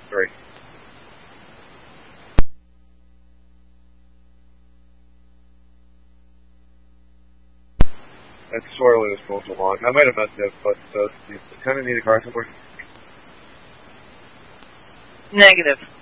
3. That swirling is going too long. I might have messed it, but does the lieutenant need a car somewhere? Negative.